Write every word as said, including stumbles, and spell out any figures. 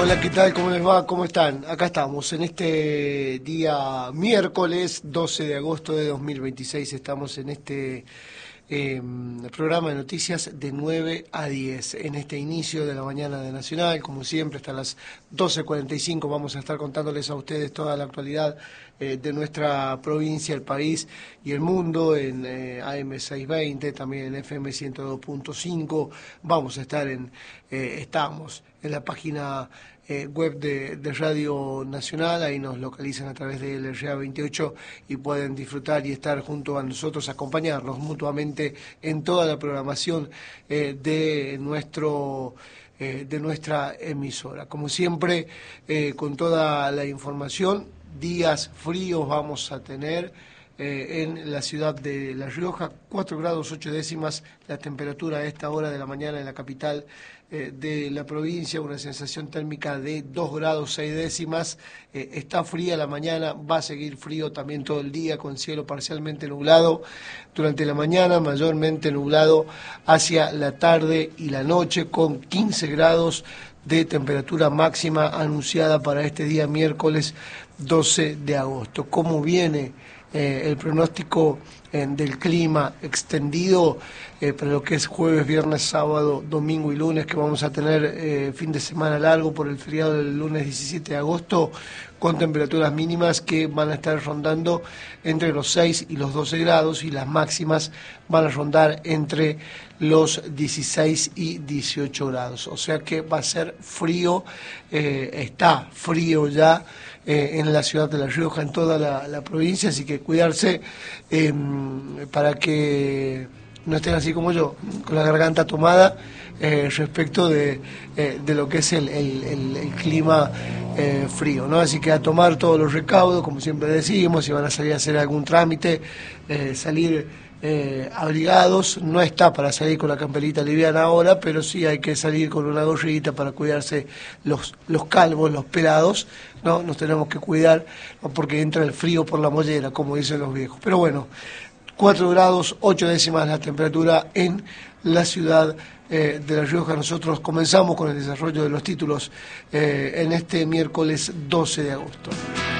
Hola, ¿qué tal? ¿Cómo les va? ¿Cómo están? Acá estamos en este día miércoles doce de agosto de dos mil veintiséis. Estamos en este eh, programa de noticias de nueve a diez. En este inicio de la mañana de Nacional, como siempre, hasta las doce cuarenta y cinco vamos a estar contándoles a ustedes toda la actualidad eh, de nuestra provincia, el país y el mundo en eh, A M seiscientos veinte, también en F M ciento dos punto cinco. Vamos a estar en, eh, estamos en la página eh, web de, de Radio Nacional, ahí nos localizan a través del R A veintiocho y pueden disfrutar y estar junto a nosotros, acompañarnos mutuamente en toda la programación eh, de nuestro eh, de nuestra emisora. Como siempre, eh, con toda la información, días fríos vamos a tener Eh, en la ciudad de La Rioja, cuatro grados ocho décimas la temperatura a esta hora de la mañana en la capital eh, de la provincia, una sensación térmica de dos grados seis décimas, eh, está fría la mañana, va a seguir frío también todo el día con cielo parcialmente nublado durante la mañana, mayormente nublado hacia la tarde y la noche con quince grados de temperatura máxima anunciada para este día miércoles doce de agosto. ¿Cómo viene Eh, el pronóstico eh, del clima extendido eh, para lo que es jueves, viernes, sábado, domingo y lunes, que vamos a tener eh, fin de semana largo por el feriado del lunes diecisiete de agosto, con temperaturas mínimas que van a estar rondando entre los seis y los doce grados y las máximas van a rondar entre los dieciséis y dieciocho grados. O sea que va a ser frío, eh, está frío ya eh, en la ciudad de La Rioja, en toda la, la provincia, así que cuidarse eh, para que no estén así como yo, con la garganta tomada eh, respecto de, eh, de lo que es el, el, el, el clima eh, frío, ¿no? Así que a tomar todos los recaudos, como siempre decimos, si van a salir a hacer algún trámite, eh, salir Eh, abrigados, no está para salir con la camperita liviana ahora, pero sí hay que salir con una gorrita para cuidarse los, los calvos, los pelados, ¿no? Nos tenemos que cuidar, ¿no? Porque entra el frío por la mollera, como dicen los viejos. Pero bueno, cuatro grados, ocho décimas la temperatura en la ciudad eh, de La Rioja. Nosotros comenzamos con el desarrollo de los títulos eh, en este miércoles doce de agosto.